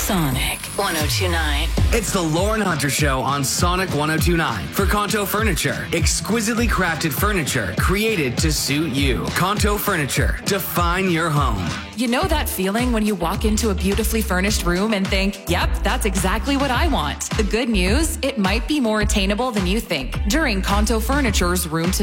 Sonic 1029. It's the Lauren Hunter Show on Sonic 1029 for Kanto Furniture. Exquisitely crafted furniture created to suit you. Kanto Furniture. Define your home. You know that feeling when you walk into a beautifully furnished room and think, yep, that's exactly what I want. The good news, it might be more attainable than you think. During Kanto Furniture's Room to